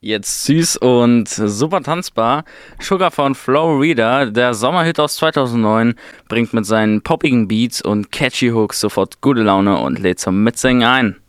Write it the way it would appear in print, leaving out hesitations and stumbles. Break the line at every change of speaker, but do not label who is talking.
Jetzt süß und super tanzbar. Sugar von Florida, der Sommerhit aus 2009, bringt mit seinen poppigen Beats und catchy Hooks sofort gute Laune und lädt zum Mitsingen ein.